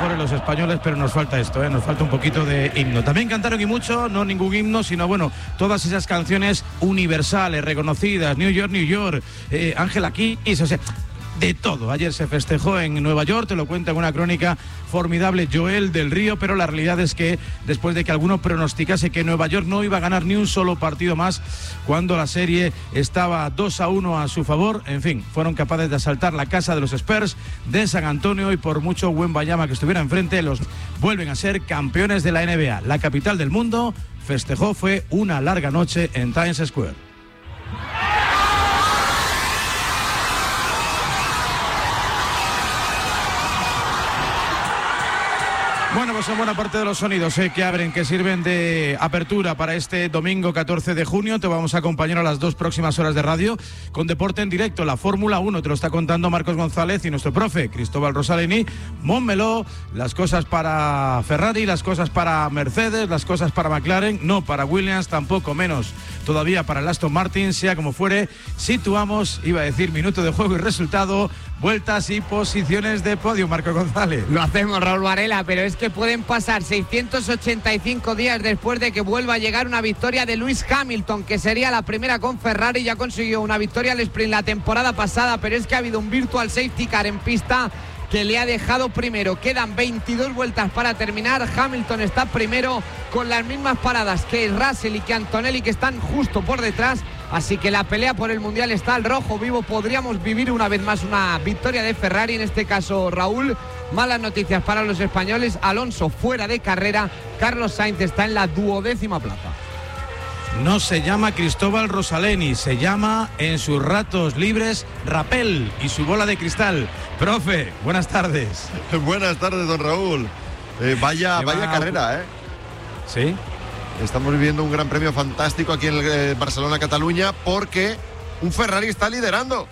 mejores los españoles, pero nos falta esto, nos falta un poquito de himno. También cantaron y mucho, no ningún himno, sino bueno, todas esas canciones universales, reconocidas, New York, New York, Ángela Kiss, o sea, de todo. Ayer se festejó en Nueva York, te lo cuenta en una crónica formidable Joel del Río, pero la realidad es que después de que alguno pronosticase que Nueva York no iba a ganar ni un solo partido más cuando la serie estaba 2-1 a su favor, en fin, fueron capaces de asaltar la casa de los Spurs de San Antonio y por mucho Wembanyama que estuviera enfrente, los vuelven a ser campeones de la NBA. La capital del mundo festejó, fue una larga noche en Times Square. Bueno, pues son buena parte de los sonidos que abren, que sirven de apertura para este domingo 14 de junio. Te vamos a acompañar a las 2 próximas horas de radio con deporte en directo. La Fórmula 1 te lo está contando Marcos González y nuestro profe Cristóbal Rosaleni. Mónmeló, las cosas para Ferrari, las cosas para Mercedes, las cosas para McLaren, no para Williams, tampoco menos todavía para el Aston Martin. Sea como fuere, situamos, iba a decir minuto de juego y resultado, vueltas y posiciones de podio. Marcos González. Lo hacemos, Raúl Varela, pero es que pueden pasar 685 días después de que vuelva a llegar una victoria de Lewis Hamilton, que sería la primera con Ferrari. Ya consiguió una victoria al sprint la temporada pasada, pero es que ha habido un virtual safety car en pista que le ha dejado primero. Quedan 22 vueltas para terminar. Hamilton está primero con las mismas paradas que Russell y que Antonelli, que están justo por detrás. Así que la pelea por el Mundial está al rojo vivo. Podríamos vivir una vez más una victoria de Ferrari, en este caso Raúl. Malas noticias para los españoles. Alonso fuera de carrera. Carlos Sainz está en la 12ª plaza. No se llama Cristóbal Rosaleni, se llama en sus ratos libres Rapel y su bola de cristal. Profe, buenas tardes. Buenas tardes, don Raúl. Vaya carrera, Sí. Estamos viviendo un gran premio fantástico aquí en Barcelona-Cataluña, porque un Ferrari está liderando.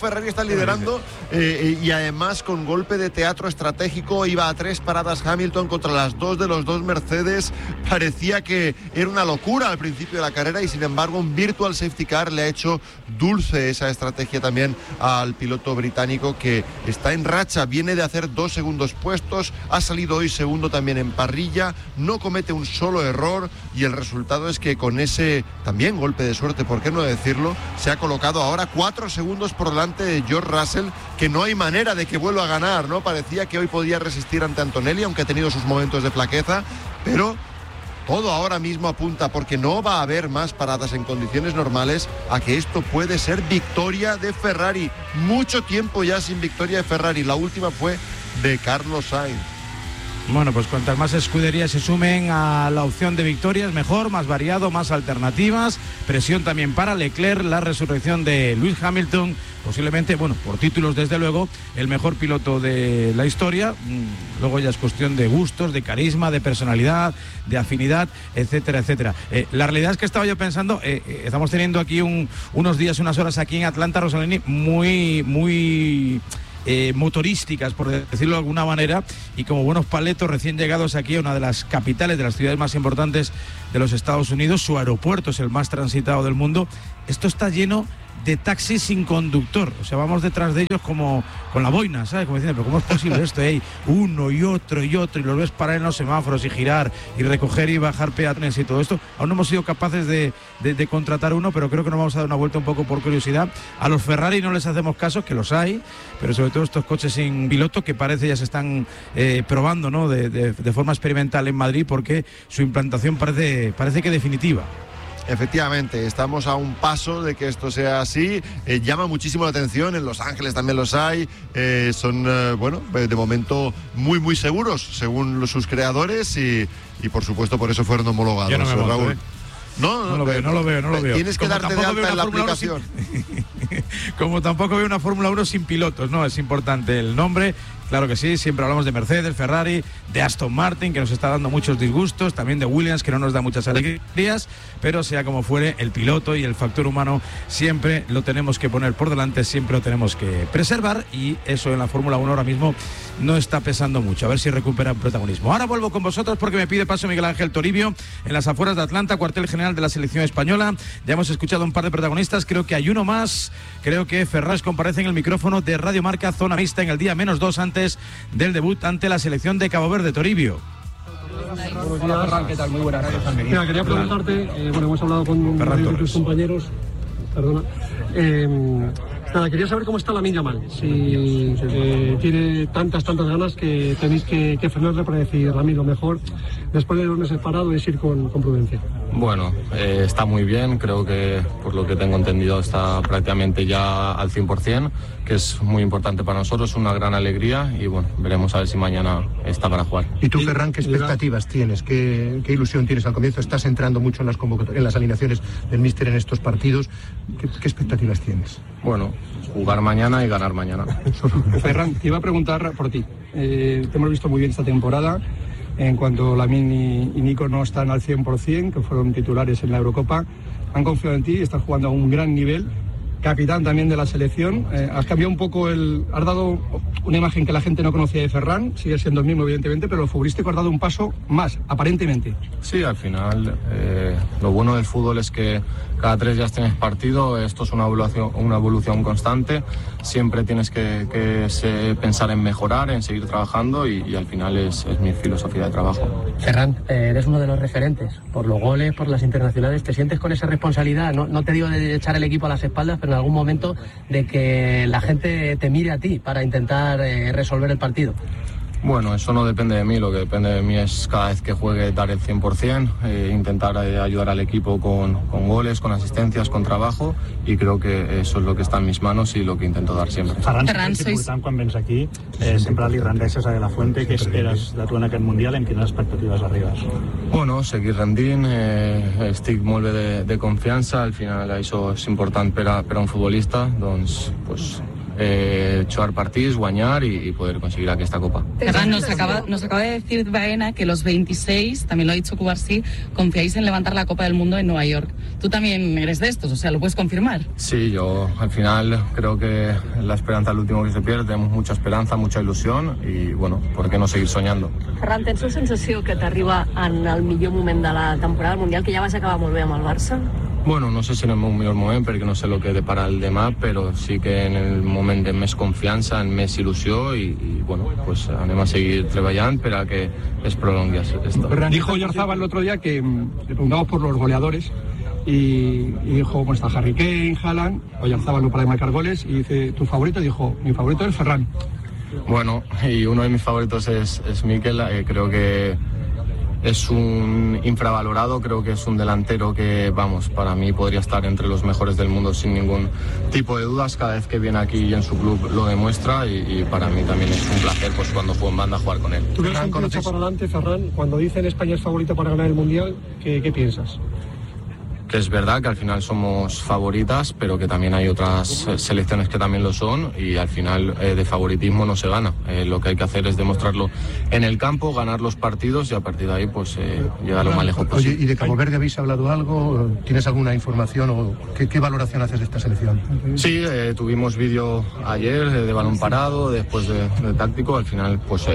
Y además con golpe de teatro estratégico. Iba a 3 paradas Hamilton contra las 2 de los 2 Mercedes. Parecía que era una locura al principio de la carrera y sin embargo un virtual safety car le ha hecho dulce esa estrategia también al piloto británico, que está en racha, viene de hacer 2 segundos puestos, ha salido hoy segundo también en parrilla, no comete un solo error y el resultado es que con ese también golpe de suerte, por qué no decirlo, se ha colocado ahora 4 segundos por delante de George Russell, que no hay manera de que vuelva a ganar, ¿no? Parecía que hoy podía resistir ante Antonelli, aunque ha tenido sus momentos de flaqueza, pero todo ahora mismo apunta, porque no va a haber más paradas en condiciones normales, a que esto puede ser victoria de Ferrari. Mucho tiempo ya sin victoria de Ferrari, la última fue de Carlos Sainz. Bueno, pues cuantas más escuderías se sumen a la opción de victorias, mejor, más variado, más alternativas. Presión también para Leclerc, la resurrección de Lewis Hamilton, posiblemente, bueno, por títulos desde luego, el mejor piloto de la historia. Luego ya es cuestión de gustos, de carisma, de personalidad, de afinidad, etcétera, etcétera. La realidad es que estaba yo pensando, estamos teniendo aquí unos días, unas horas aquí en Atlanta, Rosaleni, muy motorísticas, por decirlo de alguna manera, y como buenos paletos recién llegados aquí a una de las capitales, de las ciudades más importantes de los Estados Unidos. Su aeropuerto es el más transitado del mundo. Esto está lleno de taxis sin conductor, o sea, vamos detrás de ellos como con la boina, ¿sabes? Como diciendo, pero ¿cómo es posible esto? Uno y otro, y los ves parar en los semáforos y girar y recoger y bajar peatones y todo esto. Aún no hemos sido capaces de contratar uno, pero creo que nos vamos a dar una vuelta un poco por curiosidad. A los Ferrari no les hacemos caso, que los hay, pero sobre todo estos coches sin piloto que parece ya se están probando, ¿no? de forma experimental en Madrid, porque su implantación parece que definitiva. Efectivamente, estamos a un paso de que esto sea así. Llama muchísimo la atención, en Los Ángeles también los hay. Son, de momento muy, muy seguros, según sus creadores, y por supuesto por eso fueron homologados. Yo no me monto, Raúl. No lo veo. Tienes que darte de alta en la aplicación. Como tampoco veo una Fórmula 1 sin pilotos, ¿no? Es importante el nombre. Claro que sí, siempre hablamos de Mercedes, Ferrari, de Aston Martin, que nos está dando muchos disgustos, también de Williams, que no nos da muchas alegrías, pero sea como fuere, el piloto y el factor humano siempre lo tenemos que poner por delante, siempre lo tenemos que preservar, y eso en la Fórmula 1 ahora mismo no está pesando mucho. A ver si recupera protagonismo. Ahora vuelvo con vosotros porque me pide paso Miguel Ángel Toribio en las afueras de Atlanta, cuartel general de la selección española. Ya hemos escuchado un par de protagonistas, creo que hay uno más. Creo que Ferraz comparece en el micrófono de Radio Marca, zona mixta, en el día -2 ante antes del debut ante la selección de Cabo Verde. Toribio. Buenos días. ¿Qué tal? Muy buenas. Mira, quería preguntarte, hemos hablado con varios de tus compañeros, quería saber cómo está Lamine Yamal, si tiene tantas ganas que tenéis que frenarle para decir, Lamine, lo mejor, después de 2 meses parado, es ir con prudencia. Bueno, está muy bien, creo que por lo que tengo entendido está prácticamente ya al 100%, que es muy importante para nosotros, una gran alegría y bueno, veremos a ver si mañana está para jugar. ¿Y tú, Ferran, qué expectativas tienes? ¿Qué ilusión tienes al comienzo? Estás entrando mucho en las alineaciones del míster en estos partidos. ¿Qué expectativas tienes? Bueno, jugar mañana y ganar mañana. Ferran, te iba a preguntar por ti. Te hemos visto muy bien esta temporada. En cuanto Lamine y Nico no están al 100%, que fueron titulares en la Eurocopa, han confiado en ti y estás jugando a un gran nivel. Capitán también de la selección. Has cambiado un poco has dado una imagen que la gente no conocía de Ferran, sigue siendo el mismo evidentemente, pero el futbolístico has dado un paso más, aparentemente. Sí, al final lo bueno del fútbol es que cada 3 días tienes partido, esto es una evolución constante, siempre tienes que pensar en mejorar, en seguir trabajando y al final es mi filosofía de trabajo. Ferran, eres uno de los referentes, por los goles, por las internacionales, ¿te sientes con esa responsabilidad? No te digo de echar el equipo a las espaldas, pero en algún momento de que la gente te mire a ti para intentar resolver el partido. Bueno, eso no depende de mí, lo que depende de mí es cada vez que juegue dar el 100%, intentar ayudar al equipo con goles, con asistencias, con trabajo y creo que eso es lo que està en mis manos i lo que intento dar sempre. Ferran, és important quan vens aquí, sempre li rendeixes a De La Fuente, què esperes de tu en aquest Mundial, amb quines expectatives arribes? Bueno, seguir rendint, estic molt bé de confiança, al final això és important per a un futbolista, doncs jugar partits, guanyar y poder conseguir aquesta copa. Ferran, nos acaba de decir Baena que los 26, también lo ha dicho Cubarsí, confiáis en levantar la Copa del Mundo en Nueva York. ¿Tú también eres de estos? O sea, ¿lo puedes confirmar? Sí, yo al final creo que la esperanza es lo último que se pierde, tenemos mucha esperanza, mucha ilusión y bueno, ¿por qué no seguir soñando? Ferran, tens la sensació que t'arriba en el millor moment de la temporada mundial, que ja vas acabar molt bé amb el Barça? Bueno, no sé si en el millor moment perquè no sé el que depara el demà, però sí que en el moment de més confiança, en més il·lusió i bueno, pues anem a seguir treballant per a que es prolongui esto. Dijo Oyarzabal el otro día que le preguntamos por los goleadores y dijo, ¿cómo está Harry Kane, Haaland? Oyarzabal no para de marcar goles y dice, ¿tu favorito? Dijo, mi favorito es Ferran. Bueno, y uno de mis favoritos es Mikel, creo que es un infravalorado, creo que es un delantero que, vamos, para mí podría estar entre los mejores del mundo sin ningún tipo de dudas. Cada vez que viene aquí y en su club lo demuestra y para mí también es un placer pues cuando juego en banda jugar con él. ¿Tú ves un lucha para adelante, Ferran? Cuando dicen España es favorito para ganar el Mundial, ¿qué piensas? Que es verdad que al final somos favoritas, pero que también hay otras selecciones que también lo son y al final de favoritismo no se gana. Lo que hay que hacer es demostrarlo en el campo, ganar los partidos y a partir de ahí pues llegar lo más lejos posible. Oye, ¿y de Cabo Verde habéis hablado algo? ¿Tienes alguna información o qué valoración haces de esta selección? Sí, tuvimos vídeo ayer de balón parado, después de táctico. Al final pues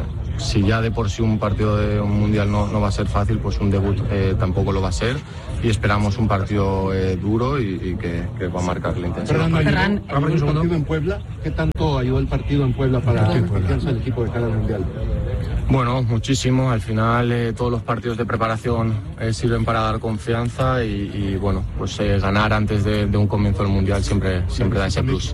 si ya de por sí un partido de un mundial no va a ser fácil, pues un debut tampoco lo va a ser y esperamos un partido duro y que va a marcar la intensidad. Ferran, el partido en Puebla, ¿qué tanto ayudó el partido en Puebla para la confianza del equipo de cara al mundial? Bueno, muchísimo. Al final todos los partidos de preparación sirven para dar confianza y bueno, pues ganar antes de un comienzo del mundial siempre da ese plus.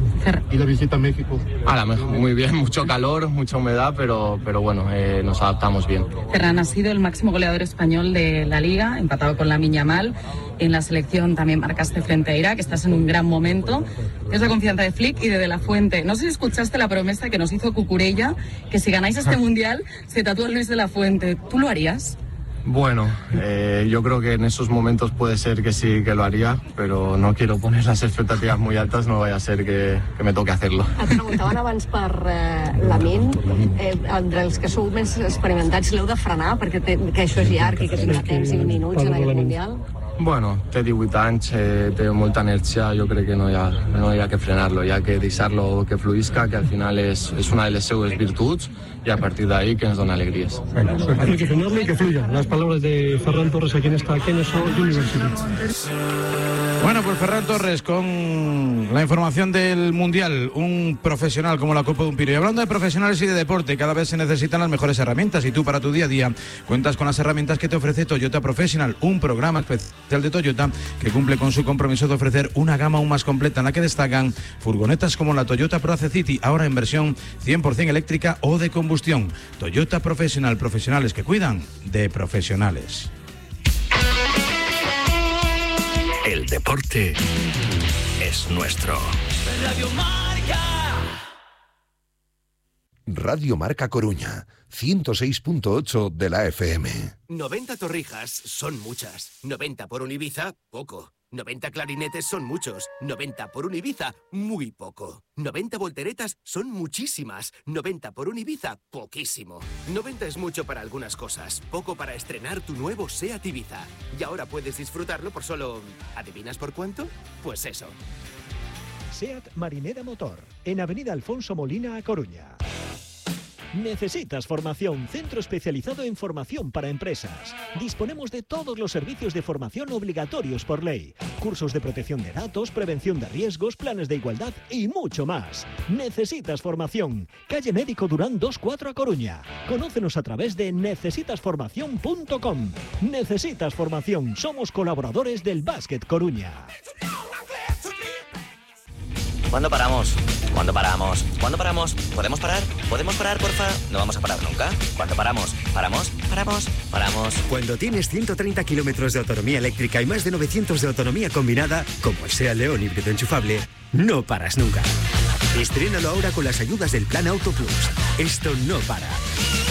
¿Y la visita a México? Muy bien, mucho calor, mucha humedad, pero bueno, nos adaptamos bien. Ferran, has sido el máximo goleador español de la Liga, empatado con Lamine Yamal. En la selección también marcaste frente a Irak, estás en un gran momento. Es la confianza de Flick y de La Fuente. No sé si escuchaste la promesa que nos hizo Cucurella, que si ganáis este mundial se tatúa Luis de La Fuente. ¿Tú lo harías? Bueno, yo creo que en esos momentos puede ser que sí que lo haría, pero no quiero poner las expectativas muy altas, no vaya a ser que me toque hacerlo. Et preguntaven abans per Lamine, entre els que sou més experimentats, l'heu de frenar perquè que això és llarg i que tindrà temps i minuts en aquest Mundial? Bueno, té 18 anys, té molta energia, jo crec que no hi ha que frenar-lo, hi ha que deixar-lo que fluïsca, que al final és una de les seues virtuts y a partir de ahí que nos dan alegrías. Hay que frenarlo y que fluya. Las palabras de Ferran Torres aquí en esta Kennesaw University. Bueno, pues Ferran Torres con la información del Mundial, un profesional como la Copa de un Pino. Y hablando de profesionales y de deporte, cada vez se necesitan las mejores herramientas y tú para tu día a día cuentas con las herramientas que te ofrece Toyota Professional, un programa especial de Toyota que cumple con su compromiso de ofrecer una gama aún más completa en la que destacan furgonetas como la Toyota Proace City, ahora en versión 100% eléctrica o de combustión. Toyota Professional, profesionales que cuidan de profesionales. El deporte es nuestro. Radio Marca. Radio Marca Coruña, 106.8 de la FM. 90 torrijas son muchas. 90 por un Ibiza, poco. 90 clarinetes son muchos. 90 por un Ibiza, muy poco. 90 volteretas son muchísimas. 90 por un Ibiza, poquísimo. 90 es mucho para algunas cosas, poco para estrenar tu nuevo SEAT Ibiza. Y ahora puedes disfrutarlo por solo... ¿adivinas por cuánto? Pues eso. SEAT Marinera Motor, en Avenida Alfonso Molina, A Coruña. ¿Necesitas formación? Centro especializado en formación para empresas. Disponemos de todos los servicios de formación obligatorios por ley. Cursos de protección de datos, prevención de riesgos, planes de igualdad y mucho más. ¿Necesitas formación? Calle Médico Durán 24 A Coruña. Conócenos a través de necesitasformación.com. Necesitas formación. Somos colaboradores del Básquet Coruña. ¿Cuándo paramos? ¿Cuándo paramos? ¿Cuándo paramos? ¿Podemos parar? ¿Podemos parar, porfa? No vamos a parar nunca. ¿Cuándo paramos? ¿Paramos? ¿Paramos? ¿Paramos? Cuando tienes 130 kilómetros de autonomía eléctrica y más de 900 de autonomía combinada, como el SEAT León híbrido enchufable, no paras nunca. Estrénalo ahora con las ayudas del Plan Auto Plus. Esto no para.